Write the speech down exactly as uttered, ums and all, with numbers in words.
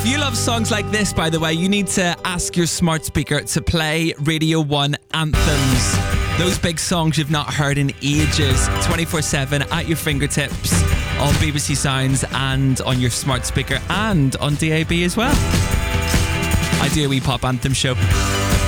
If you love songs like this, by the way, you need to ask your smart speaker to play Radio one anthems. Those big songs you've not heard in ages. twenty-four seven at your fingertips on B B C Sounds and on your smart speaker and on D A B as well. I do a wee pop anthem show.